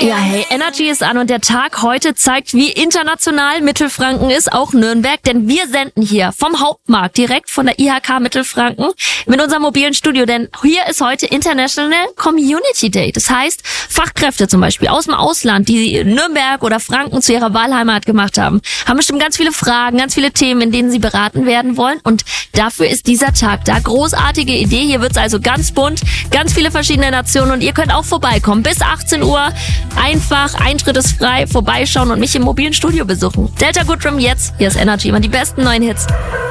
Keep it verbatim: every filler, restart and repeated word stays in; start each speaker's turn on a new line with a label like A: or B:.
A: Ja, hey, Energy ist an und der Tag heute zeigt, wie international Mittelfranken ist, auch Nürnberg, denn wir senden hier vom Hauptmarkt, direkt von der I H K Mittelfranken mit unserem mobilen Studio, denn hier ist heute International Community Day. Das heißt, Fachkräfte zum Beispiel aus dem Ausland, die Nürnberg oder Franken zu ihrer Wahlheimat gemacht haben, haben bestimmt ganz viele Fragen, ganz viele Themen, in denen sie beraten werden wollen und dafür ist dieser Tag da. Großartige Idee, hier wird's also ganz bunt, ganz viele verschiedene Nationen und ihr könnt auch vorbeikommen bis achtzehn Uhr. Einfach, Eintritt ist frei, vorbeischauen und mich im mobilen Studio besuchen. Delta Goodrum jetzt, hier ist Energy, immer die besten neuen Hits.